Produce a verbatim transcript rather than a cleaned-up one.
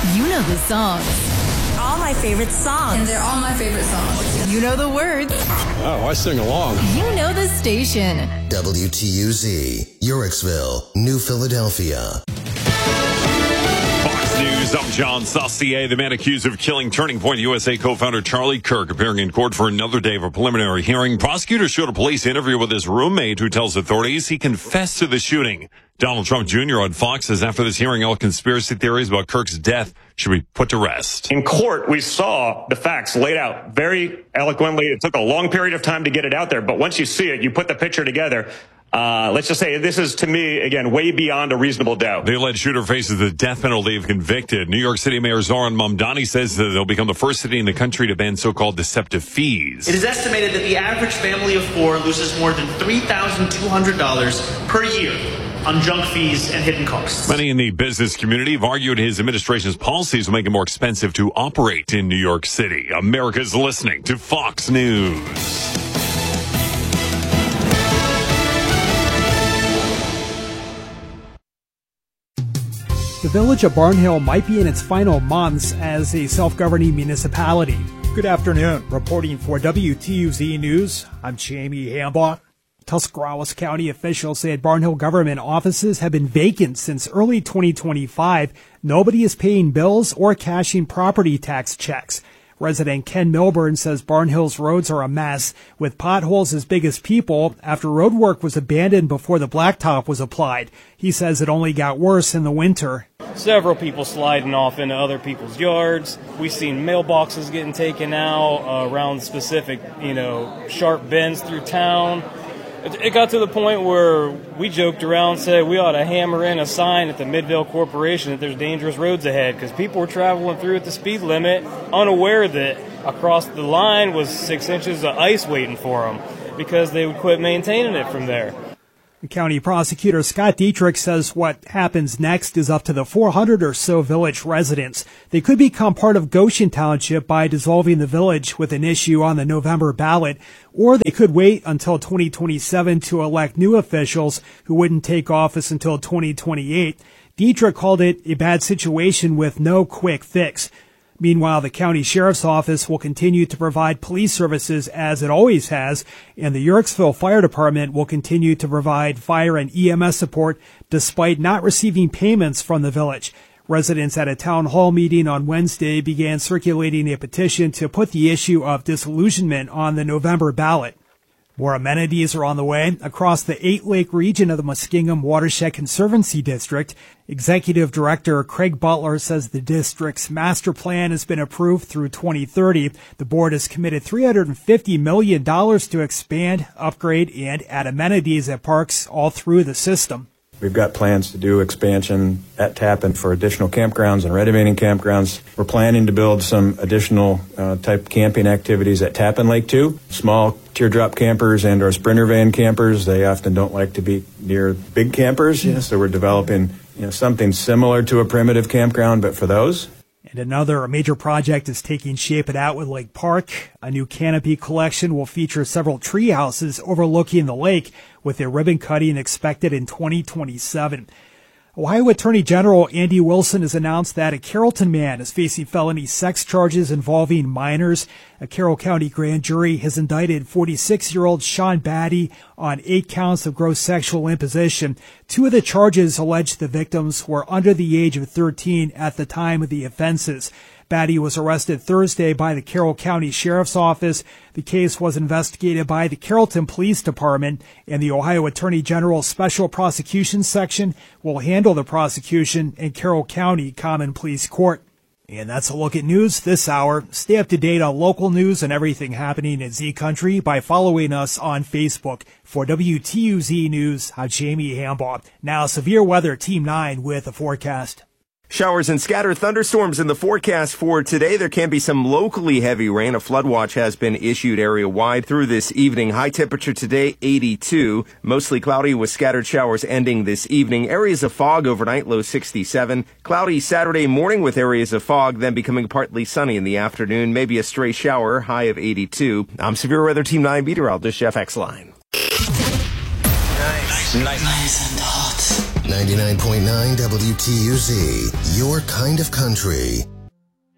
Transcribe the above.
You know the songs. All my favorite songs. And they're all my favorite songs. You know the words. Oh, I sing along. You know the station. W T U Z, Yorksville, New Philadelphia. Fox News, I'm John Saucier. The man accused of killing Turning Point U S A co-founder Charlie Kirk appearing in court for another day of a preliminary hearing. Prosecutors showed a police interview with his roommate who tells authorities he confessed to the shooting. Donald Trump Junior on Fox says after this hearing, all conspiracy theories about Kirk's death should be put to rest. In court, we saw the facts laid out very eloquently. It took a long period of time to get it out there, but once you see it, you put the picture together. Uh, let's just say this is, to me, again, way beyond a reasonable doubt. The alleged shooter faces the death penalty if convicted. New York City Mayor Zohran Mamdani says that they'll become the first city in the country to ban so-called deceptive fees. It is estimated that the average family of four loses more than three thousand two hundred dollars per year on junk fees and hidden costs. Many in the business community have argued his administration's policies will make it more expensive to operate in New York City. America's listening to Fox News. The village of Barnhill might be in its final months as a self-governing municipality. Good afternoon. Reporting for W T U Z News, I'm Jamie Hambaugh. Tuscarawas County officials said Barnhill government offices have been vacant since early twenty twenty-five. Nobody is paying bills or cashing property tax checks. Resident Ken Milburn says Barnhill's roads are a mess, with potholes as big as people after road work was abandoned before the blacktop was applied. He says it only got worse in the winter. Several people sliding off into other people's yards. We've seen mailboxes getting taken out uh, around specific, you know, sharp bends through town. It, it got to the point where we joked around, said we ought to hammer in a sign at the Midvale Corporation that there's dangerous roads ahead, because people were traveling through at the speed limit, unaware that across the line was six inches of ice waiting for them because they would quit maintaining it from there. The county prosecutor Scott Dietrich says what happens next is up to the four hundred or so village residents. They could become part of Goshen Township by dissolving the village with an issue on the November ballot, or they could wait until twenty twenty-seven to elect new officials who wouldn't take office until twenty twenty-eight. Dietrich called it a bad situation with no quick fix. Meanwhile, the county sheriff's office will continue to provide police services as it always has, and the Yorksville Fire Department will continue to provide fire and E M S support despite not receiving payments from the village. Residents at a town hall meeting on Wednesday began circulating a petition to put the issue of disillusionment on the November ballot. More amenities are on the way across the eight-lake region of the Muskingum Watershed Conservancy District. Executive Director Craig Butler says the district's master plan has been approved through twenty thirty. The board has committed three hundred fifty million dollars to expand, upgrade, and add amenities at parks all through the system. We've got plans to do expansion at Tappan for additional campgrounds and renovating campgrounds. We're planning to build some additional uh, type camping activities at Tappan Lake too. Small teardrop campers and or sprinter van campers, they often don't like to be near big campers. Yeah, so we're developing you know, something similar to a primitive campground, but for those. And another major project is taking shape at Atwood Lake Park. A new canopy collection will feature several tree houses overlooking the lake, with a ribbon cutting expected in twenty twenty-seven. Ohio Attorney General Andy Wilson has announced that a Carrollton man is facing felony sex charges involving minors. A Carroll County grand jury has indicted forty-six-year-old Sean Batty on eight counts of gross sexual imposition. Two of the charges allege the victims were under the age of thirteen at the time of the offenses. Batty was arrested Thursday by the Carroll County Sheriff's Office. The case was investigated by the Carrollton Police Department, and the Ohio Attorney General's Special Prosecutions Section will handle the prosecution in Carroll County Common Pleas Court. And that's a look at news this hour. Stay up to date on local news and everything happening in Z Country by following us on Facebook. For W T U Z News, I'm Jamie Hambaugh. Now, severe weather, Team nine with a forecast. Showers and scattered thunderstorms in the forecast for today. There can be some locally heavy rain. A flood watch has been issued area-wide through this evening. High temperature today, eighty-two. Mostly cloudy with scattered showers ending this evening. Areas of fog overnight, low sixty-seven. Cloudy Saturday morning with areas of fog, then becoming partly sunny in the afternoon. Maybe a stray shower, high of eighty-two. I'm Severe Weather Team nine meteorologist Jeff Exline. Nice. Nice. Nice and hot. ninety-nine point nine W T U Z, your kind of country.